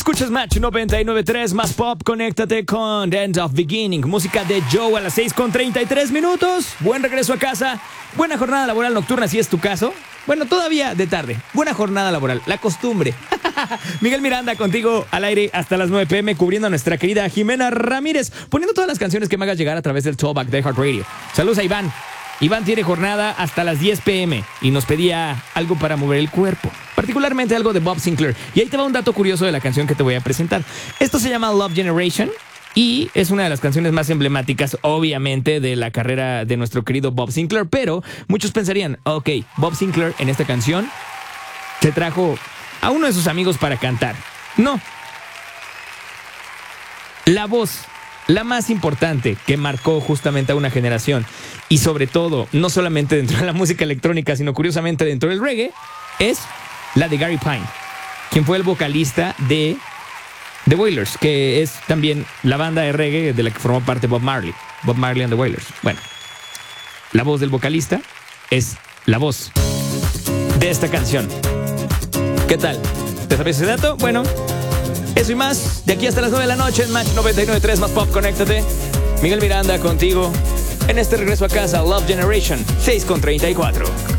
Escuchas Match 99.3 más pop, conéctate con The End of Beginning, música de Joe a las 6:33. Buen regreso a casa, buena jornada laboral nocturna si es tu caso. Bueno, todavía de tarde, buena jornada laboral, la costumbre. Miguel Miranda contigo al aire hasta las 9 p.m. cubriendo a nuestra querida Jimena Ramírez, poniendo todas las canciones que me hagas llegar a través del Tallback de iHeartRadio. Saludos a Iván. Iván tiene jornada hasta las 10 p.m. y nos pedía algo para mover el cuerpo, particularmente algo de Bob Sinclair. Y ahí te va un dato curioso de la canción que te voy a presentar. Esto se llama Love Generation y es una de las canciones más emblemáticas, obviamente, de la carrera de nuestro querido Bob Sinclair. Pero muchos pensarían, ok, Bob Sinclair en esta canción se trajo a uno de sus amigos para cantar. No. La voz, la más importante que marcó justamente a una generación y sobre todo, no solamente dentro de la música electrónica, sino curiosamente dentro del reggae, es la de Gary Pine, quien fue el vocalista de The Wailers, que es también la banda de reggae de la que formó parte Bob Marley and The Wailers. Bueno, la voz del vocalista es la voz de esta canción. ¿Qué tal? ¿Te sabes ese dato? Bueno, eso y más, de aquí hasta las 9 de la noche en Match 99.3 más pop, conéctate. Miguel Miranda contigo en este regreso a casa, Love Generation, 6:34.